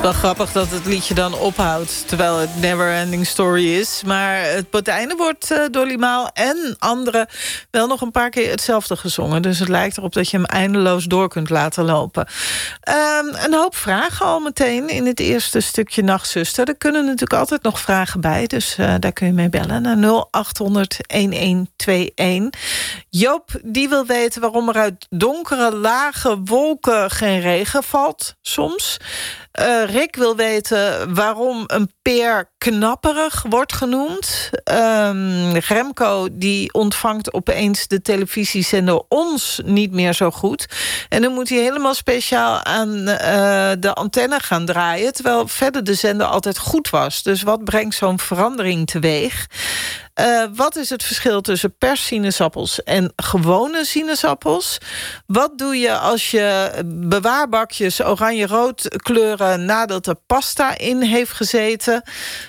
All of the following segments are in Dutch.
Wel grappig dat het liedje dan ophoudt, terwijl het Never Ending Story is. Maar het einde wordt Dolly Maal en anderen wel nog een paar keer hetzelfde gezongen. Dus het lijkt erop dat je hem eindeloos door kunt laten lopen. Een hoop vragen al meteen in het eerste stukje Nachtzuster. Er kunnen natuurlijk altijd nog vragen bij, dus daar kun je mee bellen naar 0800-1121. Joop, die wil weten waarom er uit donkere, lage wolken geen regen valt soms. Rick wil weten waarom een peer knapperig wordt genoemd. Remco die ontvangt opeens de televisiezender Ons niet meer zo goed. En dan moet hij helemaal speciaal aan de antenne gaan draaien, terwijl verder de zender altijd goed was. Dus wat brengt zo'n verandering teweeg? Wat is het verschil tussen perssinaasappels en gewone sinaasappels? Wat doe je als je bewaarbakjes oranje-rood kleuren nadat er pasta in heeft gezeten?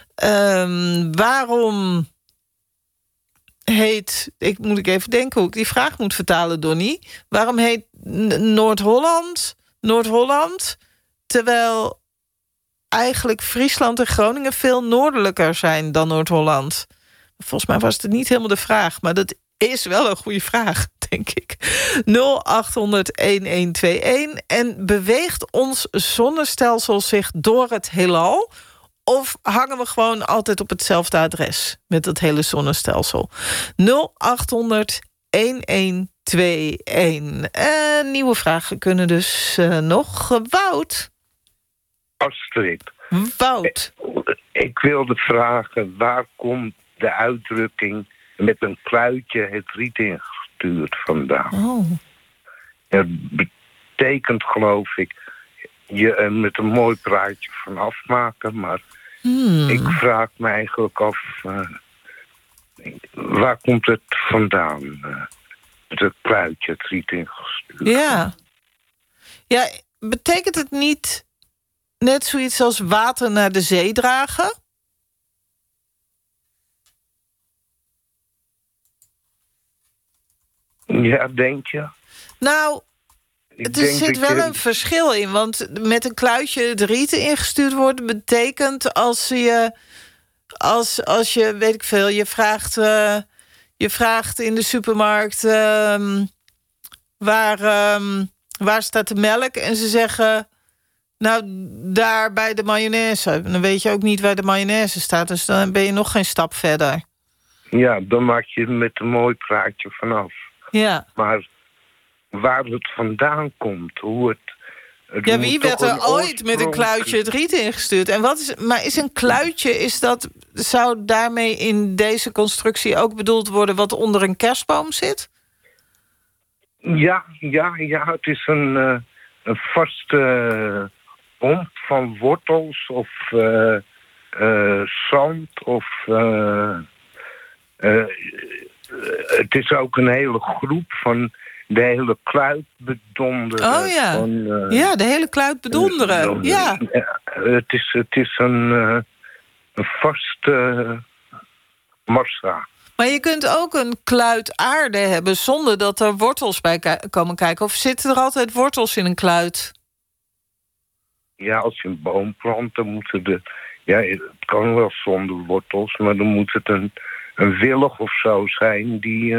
Waarom heet... Moet ik even denken hoe ik die vraag moet vertalen, Donnie. Waarom heet Noord-Holland, terwijl eigenlijk Friesland en Groningen veel noordelijker zijn dan Noord-Holland? Volgens mij was het niet helemaal de vraag, maar dat is wel een goede vraag, denk ik. 0800-1121. En beweegt ons zonnestelsel zich door het heelal? Of hangen we gewoon altijd op hetzelfde adres met het hele zonnestelsel? 0800-1121. Nieuwe vragen kunnen dus nog. Wout? Astrid. Wout. Ik wilde vragen, waar komt de uitdrukking met een kluitje het riet ingestuurd vandaan? Oh. Het betekent, geloof ik, je er met een mooi praatje van afmaken, maar ik vraag me eigenlijk af, waar komt het vandaan? Met het kluitje het riet ingestuurd. Ja, betekent het niet net zoiets als water naar de zee dragen? Ja, denk je? Nou, er zit wel een verschil in. Want met een kluitje het riet ingestuurd wordt, betekent als je, weet ik veel, je vraagt in de supermarkt waar staat de melk? En ze zeggen, nou, daar bij de mayonaise. Dan weet je ook niet waar de mayonaise staat. Dus dan ben je nog geen stap verder. Ja, dan maak je met een mooi praatje vanaf. Ja. Maar waar het vandaan komt, hoe het ja, wie werd er ooit met een kluitje het riet ingestuurd? En is een kluitje, zou daarmee in deze constructie ook bedoeld worden wat onder een kerstboom zit? Ja, het is een vaste pomp van wortels of zand of het is ook een hele groep van de hele kluit bedonderen. Oh ja, ja, de hele kluit bedonderen. Ja. Het is een vaste massa. Maar je kunt ook een kluit aarde hebben zonder dat er wortels bij komen kijken. Of zitten er altijd wortels in een kluit? Ja, als je een boom plant, dan moeten het kan wel zonder wortels, maar dan moet het een willig of zo zijn die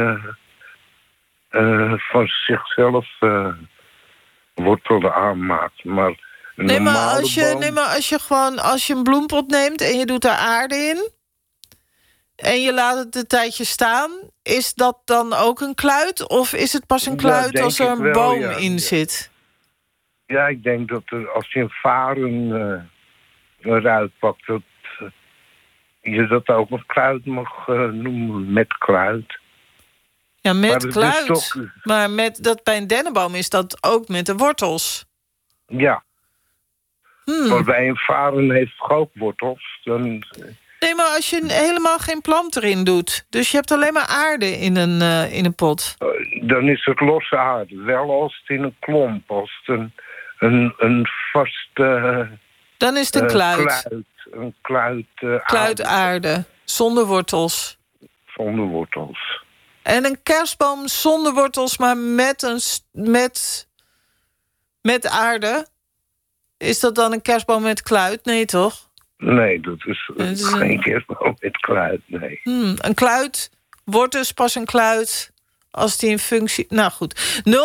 van zichzelf wortelen aanmaakt. Maar als je een bloempot neemt en je doet daar aarde in en je laat het een tijdje staan, is dat dan ook een kluit? Of is het pas een kluit als er een boom in zit? Ja, ik denk dat als je een varen eruit pakt, dat je dat ook een kluit mag noemen, met kluit. Ja, met kluit. Maar bij een dennenboom is dat ook met de wortels. Ja. Maar bij een varen heeft het ook wortels. Nee, maar als je helemaal geen plant erin doet, dus je hebt alleen maar aarde in een pot. Dan is het losse aarde. Wel als het in een klomp, als het een vaste... Dan is het een kluit. Een kluit kluitaarde, zonder wortels. Zonder wortels. En een kerstboom zonder wortels, maar met aarde. Is dat dan een kerstboom met kluit? Nee, toch? Nee, dat is geen kerstboom met kluit, nee. Een kluit wordt dus pas een kluit als die in functie... Nou goed, 0800-1121.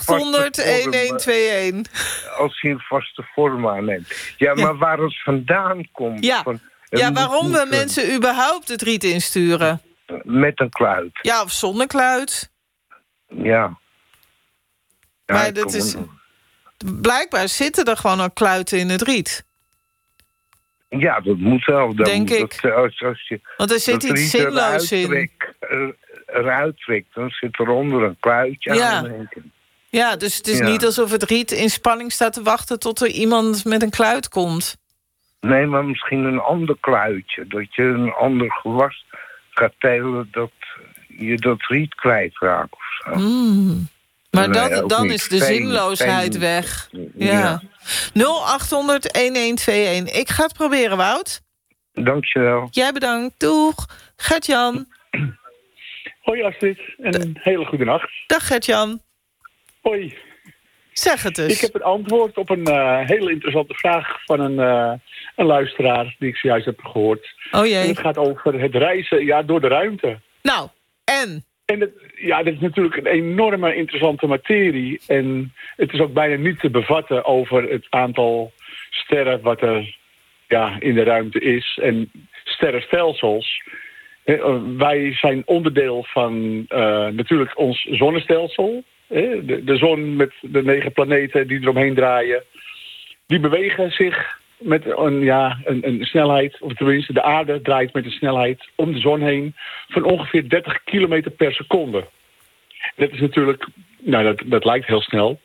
Als hij een vaste vorm aanneemt. Ja, maar waar het vandaan komt... Ja, waarom we mensen überhaupt het riet insturen. Met een kluit. Ja, of zonder kluit. Ja. Maar dat is... Blijkbaar zitten er gewoon al kluiten in het riet. Ja, dat moet wel. Denk ik. Want er zit iets zinloos in. Eruit trekt, dan zit eronder een kluitje aan. Ja, dus het is niet alsof het riet in spanning staat te wachten... tot er iemand met een kluit komt. Nee, maar misschien een ander kluitje. Dat je een ander gewas gaat telen... dat je dat riet kwijtraakt of zo. Maar dan is de zinloosheid weg. Ja. 0800-1121. Ik ga het proberen, Wout. Dankjewel. Jij bedankt. Doeg. Gert-Jan. Hoi Astrid en een hele goede nacht. Dag Gert-Jan. Hoi. Zeg het eens. Ik heb het antwoord op een hele interessante vraag van een luisteraar... die ik zojuist heb gehoord. Oh jee. En het gaat over het reizen door de ruimte. Nou, en? En dit is natuurlijk een enorme interessante materie. En het is ook bijna niet te bevatten over het aantal sterren... wat er in de ruimte is. En sterrenstelsels... Wij zijn onderdeel van natuurlijk ons zonnestelsel. De zon met de 9 planeten die eromheen draaien. Die bewegen zich met een snelheid, of tenminste de aarde draait met een snelheid om de zon heen van ongeveer 30 kilometer per seconde. Dat is natuurlijk, dat lijkt heel snel.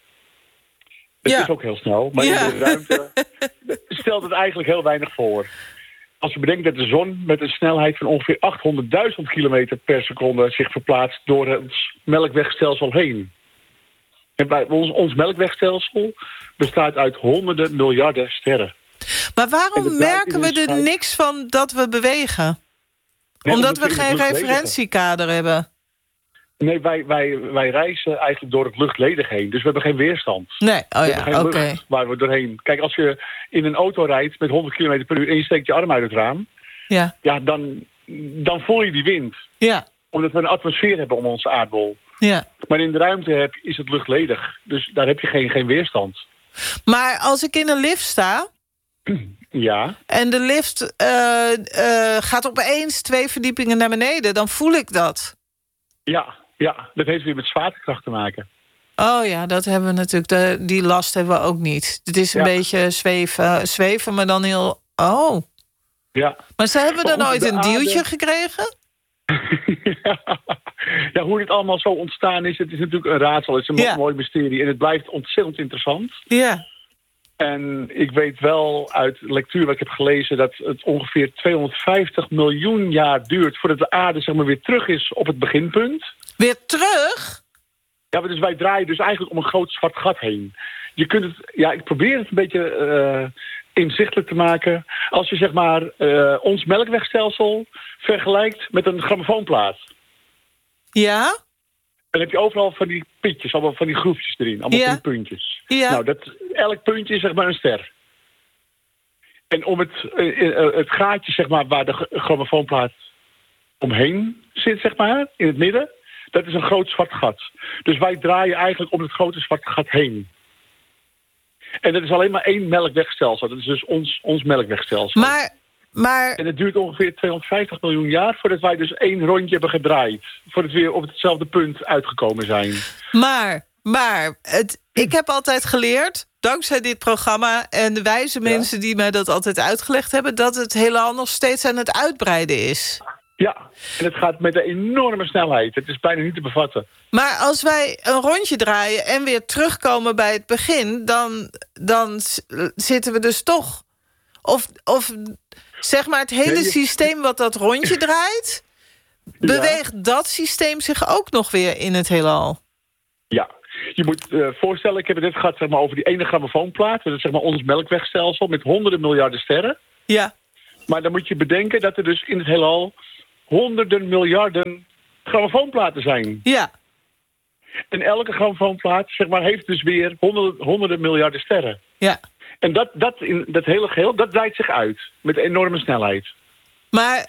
Het is ook heel snel, maar in de ruimte stelt het eigenlijk heel weinig voor. Als je bedenkt dat de zon met een snelheid van ongeveer 800.000 kilometer per seconde zich verplaatst door het melkwegstelsel heen. En bij ons melkwegstelsel bestaat uit honderden miljarden sterren. Maar waarom merken we er niks van dat we bewegen? Nee, omdat we geen referentiekader hebben. Nee, wij reizen eigenlijk door het luchtledig heen. Dus we hebben geen weerstand. Nee, oké. Waar we doorheen... Kijk, als je in een auto rijdt met 100 km per uur... en je steekt je arm uit het raam... Ja, dan voel je die wind. Ja. Omdat we een atmosfeer hebben om onze aardbol. Ja. Maar in de ruimte is het luchtledig. Dus daar heb je geen weerstand. Maar als ik in een lift sta... Ja. En de lift gaat opeens 2 verdiepingen naar beneden... dan voel ik dat. Ja, dat heeft weer met zwaartekracht te maken. Oh ja, dat hebben we natuurlijk. Die last hebben we ook niet. Het is een beetje zweven, maar dan heel... Oh. Ja. Maar ze hebben dan nooit een duwtje gekregen? Ja, hoe dit allemaal zo ontstaan is... het is natuurlijk een raadsel, het is een mooi mysterie... en het blijft ontzettend interessant. Ja. En ik weet wel uit lectuur wat ik heb gelezen... dat het ongeveer 250 miljoen jaar duurt... voordat de aarde zeg maar weer terug is op het beginpunt. Weer terug? Ja, maar dus wij draaien dus eigenlijk om een groot zwart gat heen. Je kunt het... Ja, ik probeer het een beetje inzichtelijk te maken. Als je zeg maar ons melkwegstelsel vergelijkt met een grammofoonplaat. Ja? Dan heb je overal van die pitjes, allemaal van die groefjes erin. Allemaal van die puntjes. Ja. Nou, elk puntje is zeg maar een ster. En om het gaatje, zeg maar, waar de grammofoonplaat omheen zit, zeg maar, in het midden, dat is een groot zwart gat. Dus wij draaien eigenlijk om het grote zwarte gat heen. En dat is alleen maar 1 melkwegstelsel. Dat is dus ons melkwegstelsel. Maar... En het duurt ongeveer 250 miljoen jaar voordat wij dus 1 rondje hebben gedraaid. Voordat we weer op hetzelfde punt uitgekomen zijn. Maar ik heb altijd geleerd, dankzij dit programma... en de wijze mensen die mij dat altijd uitgelegd hebben... dat het heelal nog steeds aan het uitbreiden is. Ja, en het gaat met een enorme snelheid. Het is bijna niet te bevatten. Maar als wij een rondje draaien en weer terugkomen bij het begin... dan zitten we dus toch... Of zeg maar het hele systeem wat dat rondje draait... beweegt dat systeem zich ook nog weer in het heelal? Ja, je moet voorstellen, ik heb het net gehad zeg maar, over die ene grammofoonplaat. Dat is zeg maar ons melkwegstelsel met honderden miljarden sterren. Ja. Maar dan moet je bedenken dat er dus in het heelal honderden miljarden grammofoonplaten zijn. Ja. En elke grammofoonplaat zeg maar, heeft dus weer honderden miljarden sterren. Ja. En dat hele geheel, dat breidt zich uit. Met enorme snelheid. Maar,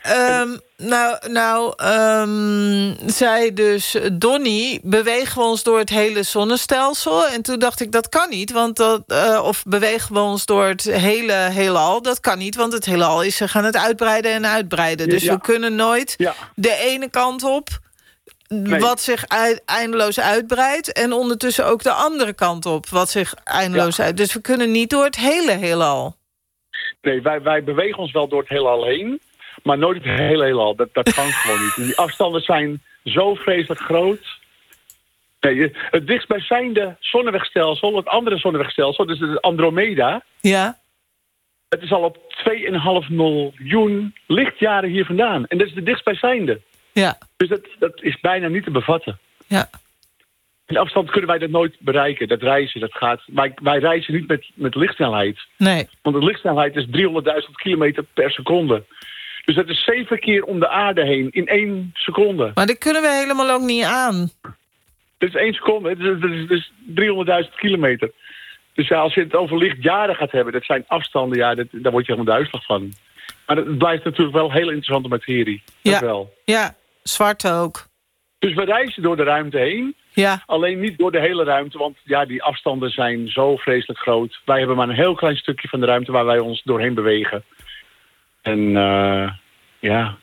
zei dus Donnie, bewegen we ons door het hele zonnestelsel? En toen dacht ik, dat kan niet. Want of bewegen we ons door het hele heelal? Dat kan niet, want het heelal is zich aan het uitbreiden en uitbreiden. Dus we kunnen nooit de ene kant op, wat zich eindeloos uitbreidt, en ondertussen ook de andere kant op, wat zich eindeloos uit. Dus we kunnen niet door het hele heelal. Nee, wij bewegen ons wel door het heelal heen, maar nooit het hele heelal. Dat kan gewoon niet. Die afstanden zijn zo vreselijk groot. Nee, het dichtstbijzijnde zonnewegstelsel, het andere zonnewegstelsel, dus het Andromeda. Ja. Het is al op 2,5 miljoen lichtjaren hier vandaan. En dat is de dichtstbijzijnde. Ja. Dus dat is bijna niet te bevatten. Ja. In afstand kunnen wij dat nooit bereiken. Dat reizen, dat gaat. Wij reizen niet met lichtsnelheid. Nee. Want de lichtsnelheid is 300.000 kilometer per seconde. Dus dat is 7 keer om de aarde heen in 1 seconde. Maar dat kunnen we helemaal ook niet aan. Dat is 1 seconde. Dat is 300.000 kilometer. Dus ja, als je het over lichtjaren gaat hebben, dat zijn afstanden, daar word je helemaal duizelig van. Maar het blijft natuurlijk wel heel interessante materie. Dat wel. Ja, zwart ook. Dus we reizen door de ruimte heen. Ja. Alleen niet door de hele ruimte, want die afstanden zijn zo vreselijk groot. Wij hebben maar een heel klein stukje van de ruimte waar wij ons doorheen bewegen. En ja.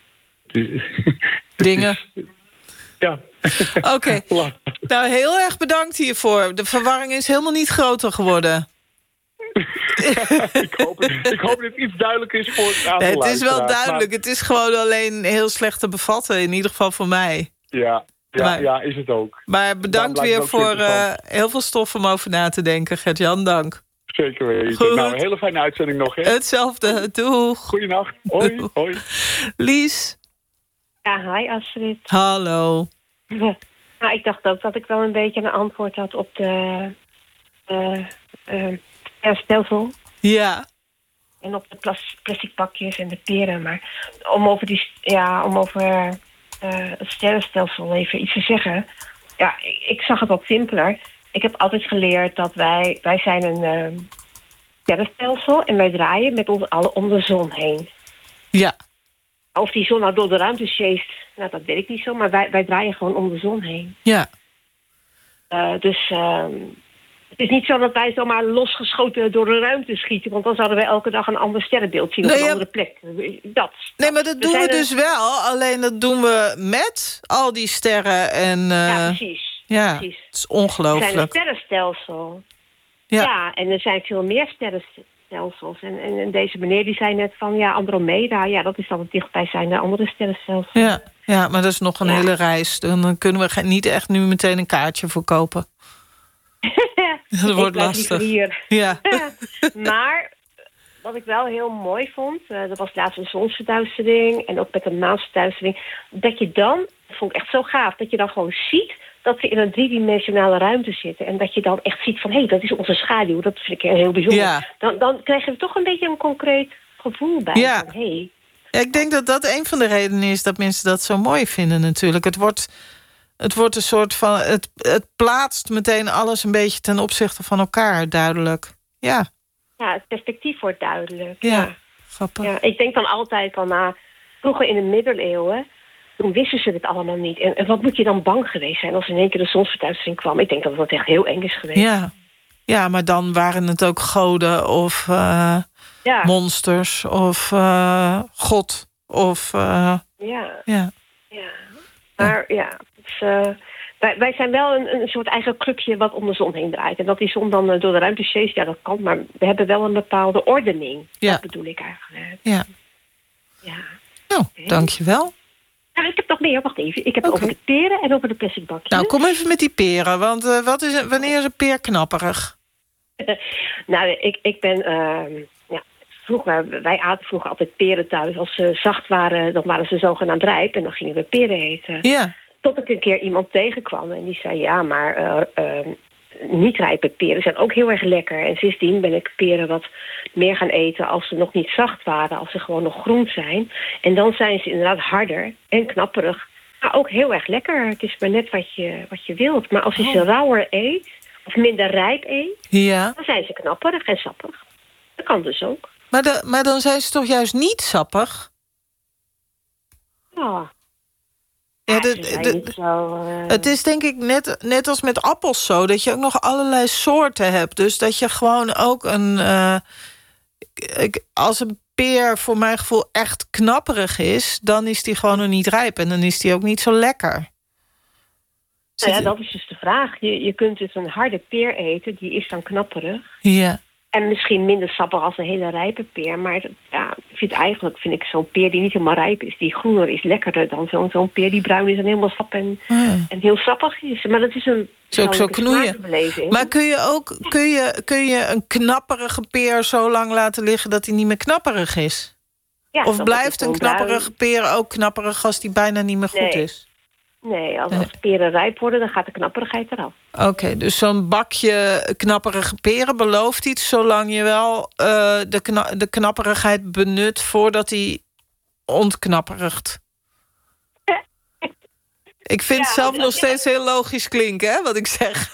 Dingen. Ja. Oké. Nou, heel erg bedankt hiervoor. De verwarring is helemaal niet groter geworden. Ik hoop dat het iets duidelijker is voor het aantal. Nee, het is wel luisteraars, duidelijk. maar... Het is gewoon alleen heel slecht te bevatten. In ieder geval voor mij. Ja, is het ook. Maar bedankt weer voor heel veel stof om over na te denken. Gert-Jan, dank. Zeker weten. Goed. Nou, een hele fijne uitzending nog. Hè? Hetzelfde. Doeg. Goeienacht. Hoi. Doeg. Hoi. Lies. Ja, hi Astrid. Hallo. Nou, ik dacht ook dat ik wel een beetje een antwoord had op de stelsel. Ja. En op de plastic pakjes en de peren. Maar om over het sterrenstelsel even iets te zeggen. Ja, ik zag het wat simpeler. Ik heb altijd geleerd dat wij zijn een sterrenstelsel en wij draaien met ons allen om de zon heen. Ja. Of die zon nou door de ruimte sjeest, nou dat weet ik niet zo, maar wij draaien gewoon om de zon heen. Ja. Dus het is niet zo dat wij zomaar losgeschoten door de ruimte schieten, want dan zouden wij elke dag een ander sterrenbeeld zien op een andere plek. Nee, maar dat doen we dus wel, alleen dat doen we met al die sterren en... Ja, precies. Ja, precies. het is ongelooflijk. We zijn een sterrenstelsel. Ja, en er zijn veel meer sterrenstelsels. En deze meneer die zei net van, Andromeda, dat is dan het dichtbijzijnde andere sterrenstelsel. Ja, maar dat is nog een hele reis. Dan kunnen we niet echt nu meteen een kaartje voor kopen. Dat wordt lastig. Hier. Ja. Maar wat ik wel heel mooi vond, dat was laatst een zonsverduistering en ook met een maansverduistering, dat je dan, dat vond ik echt zo gaaf, dat je dan gewoon ziet dat we in een driedimensionale ruimte zitten. En dat je dan echt ziet van, hé, dat is onze schaduw. Dat vind ik heel bijzonder. Ja. Dan krijg je toch een beetje een concreet gevoel bij. Ja. Van, hey. Ik denk dat dat een van de redenen is dat mensen dat zo mooi vinden natuurlijk. Het wordt een soort van... Het plaatst meteen alles een beetje ten opzichte van elkaar, duidelijk. Ja. Ja, het perspectief wordt duidelijk. Ja, grappig. Ja, ik denk dan altijd van, vroeger in de middeleeuwen, toen wisten ze dit allemaal niet. En wat moet je dan bang geweest zijn als in één keer de zonsverduistering kwam? Ik denk dat het echt heel eng is geweest. Ja, maar dan waren het ook goden of monsters of God. Of, Maar wij zijn wel een soort eigen clubje wat om de zon heen draait. En dat die zon dan door de ruimte sjeest, dat kan. Maar we hebben wel een bepaalde ordening. Dat bedoel ik eigenlijk. Ja. Nou, dankjewel. Nou, ik heb nog meer, wacht even. Ik heb over de peren en over de plastic bakjes. Nou, kom even met die peren, want wanneer is een peer knapperig? Nou, ik ben... wij aten vroeger altijd peren thuis. Als ze zacht waren, dan waren ze zogenaamd rijp. En dan gingen we peren eten. Ja. Tot ik een keer iemand tegenkwam. En die zei, maar niet rijpe peren zijn ook heel erg lekker. En sindsdien ben ik peren wat meer gaan eten als ze nog niet zacht waren. Als ze gewoon nog groen zijn. En dan zijn ze inderdaad harder en knapperig. Maar ook heel erg lekker. Het is maar net wat je wilt. Maar als je ze rauwer eet, of minder rijp eet... Ja. dan zijn ze knapperig en sappig. Dat kan dus ook. Maar dan zijn ze toch juist niet sappig? Ja. Het is denk ik net als met appels zo... dat je ook nog allerlei soorten hebt. Dus dat je gewoon ook een... als een peer voor mijn gevoel echt knapperig is... dan is die gewoon nog niet rijp. En dan is die ook niet zo lekker. Nou ja, dat is dus de vraag. Je kunt dus een harde peer eten, die is dan knapperig. Ja. En misschien minder sappig als een hele rijpe peer. Maar ja, vind ik zo'n peer die niet helemaal rijp is... die groener is lekkerder dan zo'n peer die bruin is... en helemaal sap en heel sappig is. Maar dat is een... ook zo knoeien. Maar kun je een knapperige peer zo lang laten liggen... dat hij niet meer knapperig is? Ja, of blijft een knapperige peer ook knapperig... als die bijna niet meer goed is? Nee, als peren rijp worden, dan gaat de knapperigheid eraf. Oké, dus zo'n bakje knapperige peren belooft iets... zolang je wel de knapperigheid benut... voordat hij ontknapperigt. Ik vind het zelf nog steeds heel logisch klinken, hè, wat ik zeg.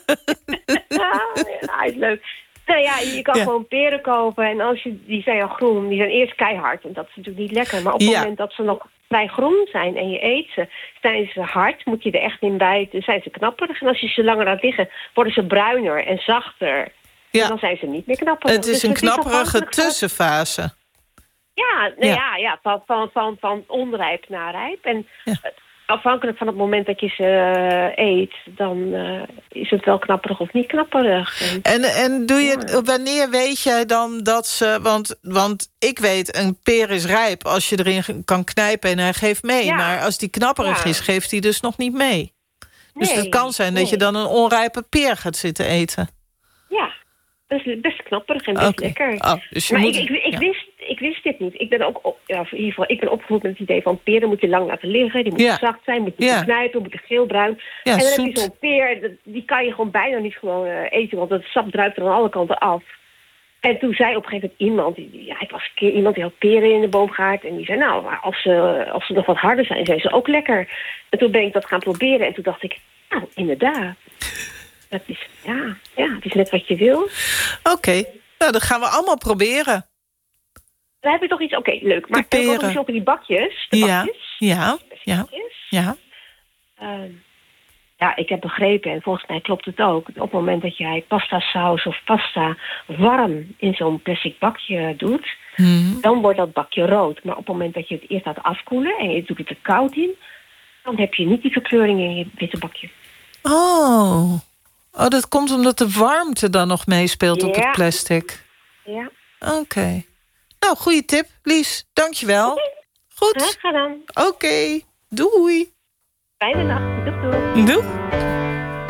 Ja, is leuk. Nou ja, je kan gewoon peren kopen en als die zijn al groen, die zijn eerst keihard. En dat is natuurlijk niet lekker. Maar op het moment dat ze nog vrij groen zijn en je eet ze, zijn ze hard, moet je er echt in bijten, zijn ze knapperig. En als je ze langer laat liggen, worden ze bruiner en zachter. Ja. En dan zijn ze niet meer knapperig. Het is een knapperige tussenfase. Ja, van onrijp naar rijp. En afhankelijk van het moment dat je ze eet... dan is het wel knapperig of niet knapperig. En doe je wanneer weet jij dan dat ze... Want ik weet, een peer is rijp als je erin kan knijpen en hij geeft mee. Ja. Maar als die knapperig is, geeft hij dus nog niet mee. Dus het kan zijn dat je dan een onrijpe peer gaat zitten eten. Ja, dat is best knapperig en best lekker. Oh, dus maar ik wist dit niet. Ik ben ook in ieder geval, ik ben opgevoed met het idee van peren moet je lang laten liggen. Die moeten zacht zijn, moet je knijpen, moet je geelbruin. Ja, en dan zoet. heb je zo'n peer, die kan je gewoon bijna niet gewoon eten, want het sap druipt er aan alle kanten af. En toen zei op een gegeven moment iemand, ik was een keer iemand die had peren in de boomgaard. En die zei, nou, maar als ze nog wat harder zijn ze ook lekker. En toen ben ik dat gaan proberen en toen dacht ik, nou, inderdaad. Dat is, het is net wat je wil. Oké, nou, dat gaan we allemaal proberen. Dan heb je toch iets... Oké, leuk. Maar ook nog eens over die bakjes. Ja, ik heb begrepen, en volgens mij klopt het ook... op het moment dat jij pastasaus of pasta warm in zo'n plastic bakje doet... dan wordt dat bakje rood. Maar op het moment dat je het eerst laat afkoelen en je doet het er koud in... dan heb je niet die verkleuring in je witte bakje. Oh, dat komt omdat de warmte dan nog meespeelt op het plastic. Ja. Oké. Nou, goede tip, Lies. Dankjewel. Goed. Graag gedaan. Oké. Doei. Fijne nacht. Doei. Doei.